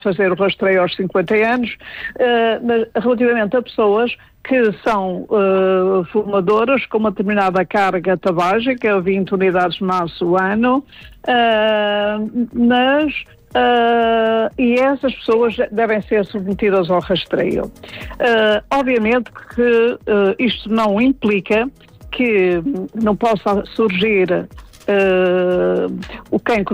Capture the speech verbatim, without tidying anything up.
fazer o rastreio aos cinquenta anos, uh, mas relativamente a pessoas que são uh, fumadoras com uma determinada carga tabágica, vinte unidades maço ano, uh, mas Uh, e essas pessoas devem ser submetidas ao rastreio. Uh, obviamente que uh, isto não implica que não possa surgir uh, o cancro